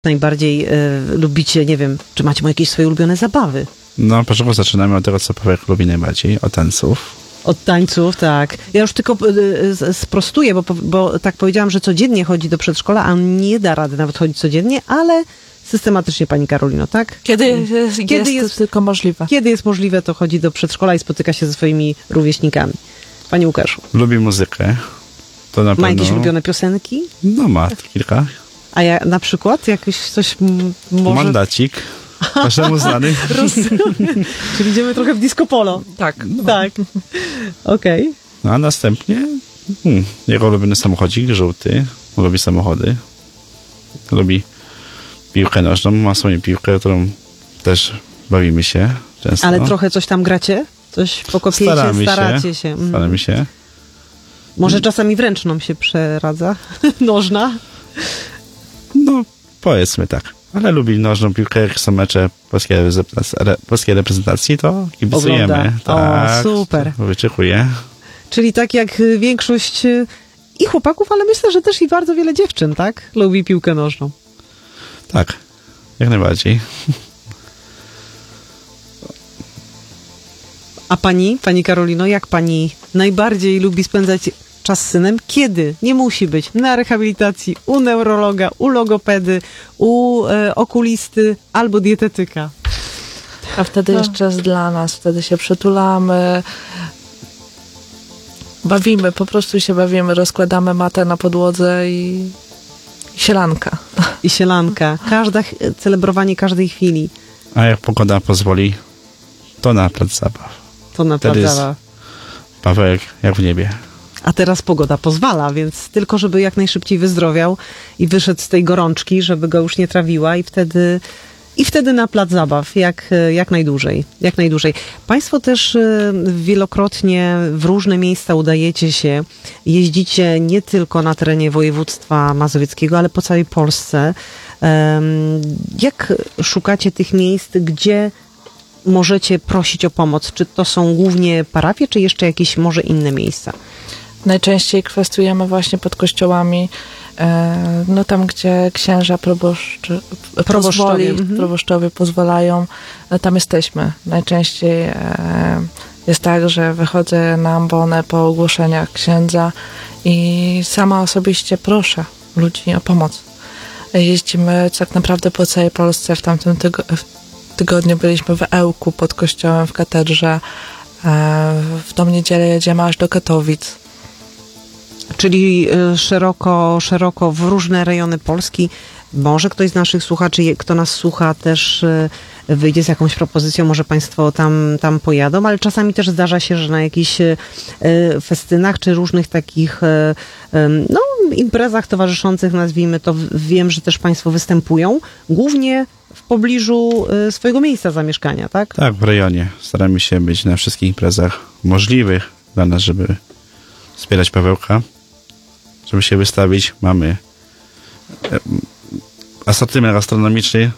najbardziej lubicie, nie wiem, czy macie jakieś swoje ulubione zabawy? No, początku zaczynamy od tego, co Paweł lubi najbardziej, od tańców. Od tańców, tak. Ja już tylko sprostuję, bo tak powiedziałam, że codziennie chodzi do przedszkola, a on nie da rady nawet chodzić codziennie, ale systematycznie, pani Karolino, tak? Kiedy jest tylko możliwe. Kiedy jest możliwe, to chodzi do przedszkola i spotyka się ze swoimi rówieśnikami. Panie Łukaszu. Lubi muzykę. To na pewno. Ma jakieś ulubione piosenki? No ma kilka. A ja na przykład jakieś coś może... Mandacik. Każdemu znany. Czyli idziemy trochę w disco polo. Tak. No. Tak. Okej. No, a następnie jego ulubiony samochodzik, żółty. Lubi samochody. Lubi piłkę nożną. Ma swoją piłkę, którą też bawimy się często. Ale trochę coś tam gracie? Coś pokopiecie? Staracie się. Staramy się. Może czasami w ręczną się przeradza? Nożna? No, powiedzmy tak. Ale lubi nożną piłkę, jak są mecze polskiej reprezentacji, to kibicujemy. Tak, o, super. Wyczekuję. Czyli tak jak większość i chłopaków, ale myślę, że też i bardzo wiele dziewczyn, tak? Lubi piłkę nożną. Tak, jak najbardziej. A pani Karolino, jak pani najbardziej lubi spędzać czas z synem? Kiedy? Nie musi być na rehabilitacji, u neurologa, u logopedy, u okulisty albo dietetyka. A wtedy jest czas dla nas, wtedy się przytulamy, bawimy, po prostu się bawimy, rozkładamy matę na podłodze i sielanka. I sielanka. Celebrowanie każdej chwili. A jak pogoda pozwoli, to na plac zabaw. To na plac zabaw. Pawełek jak w niebie. A teraz pogoda pozwala, więc tylko żeby jak najszybciej wyzdrowiał i wyszedł z tej gorączki, żeby go już nie trawiła i wtedy na plac zabaw jak najdłużej. Jak najdłużej. Państwo też wielokrotnie w różne miejsca udajecie się, jeździcie nie tylko na terenie województwa mazowieckiego, ale po całej Polsce. Jak szukacie tych miejsc, gdzie możecie prosić o pomoc? Czy to są głównie parafie, czy jeszcze jakieś może inne miejsca? Najczęściej kwestujemy właśnie pod kościołami, no tam, gdzie księża proboszczowie pozwalają, tam jesteśmy. Najczęściej jest tak, że wychodzę na ambonę po ogłoszeniach księdza i sama osobiście proszę ludzi o pomoc. Jeździmy tak naprawdę po całej Polsce. W tamtym tygodniu byliśmy w Ełku pod kościołem w katedrze. W tą niedzielę jedziemy aż do Katowic. Czyli szeroko w różne rejony Polski. Może ktoś z naszych słuchaczy, kto nas słucha, też wyjdzie z jakąś propozycją, może państwo tam pojadą, ale czasami też zdarza się, że na jakichś festynach, czy różnych takich imprezach towarzyszących, nazwijmy to, wiem, że też państwo występują, głównie w pobliżu swojego miejsca zamieszkania, tak? Tak, w rejonie. Staramy się być na wszystkich imprezach możliwych dla nas, żeby wspierać Pawełka, żeby się wystawić. Mamy asortyment gastronomiczny.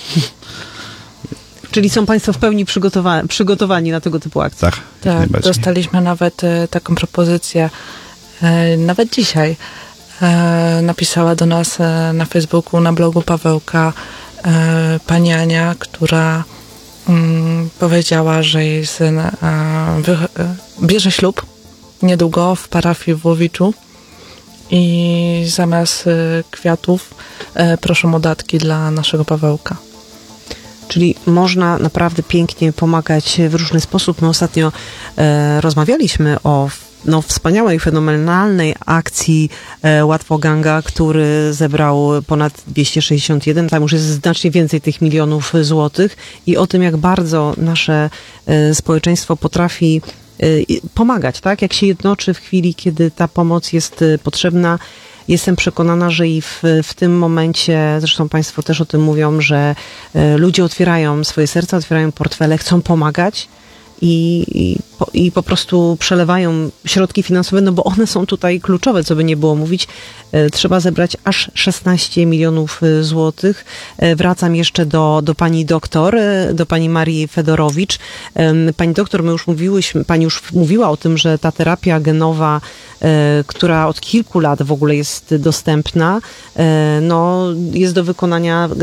Czyli są państwo w pełni przygotowani na tego typu akcje? Tak, dostaliśmy nawet taką propozycję, nawet dzisiaj napisała do nas na Facebooku, na blogu Pawełka pani Ania, która powiedziała, że jej syn bierze ślub niedługo w parafii w Łowiczu i zamiast kwiatów proszą o datki dla naszego Pawełka. Czyli można naprawdę pięknie pomagać w różny sposób. My ostatnio rozmawialiśmy o wspaniałej, fenomenalnej akcji Łatwoganga, który zebrał ponad 261, tam już jest znacznie więcej tych milionów złotych i o tym, jak bardzo nasze społeczeństwo potrafi pomagać, tak? Jak się jednoczy w chwili, kiedy ta pomoc jest potrzebna. Jestem przekonana, że i w tym momencie, zresztą państwo też o tym mówią, że ludzie otwierają swoje serca, otwierają portfele, chcą pomagać i po prostu przelewają środki finansowe, no bo one są tutaj kluczowe, co by nie było mówić. Trzeba zebrać aż 16 milionów złotych. Wracam jeszcze do pani doktor, do pani Marii Fedorowicz. Pani doktor, pani już mówiła o tym, że ta terapia genowa, która od kilku lat w ogóle jest dostępna, no jest do wykonania